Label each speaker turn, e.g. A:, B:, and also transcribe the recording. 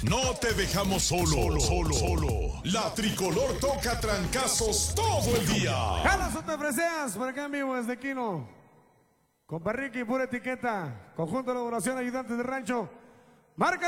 A: No te dejamos solo. La tricolor toca trancazos todo el día.
B: Carlos te freseas por acá en vivo desde Quino. Compa Ricky, pura etiqueta. Conjunto de elaboración, ayudantes de rancho. Marca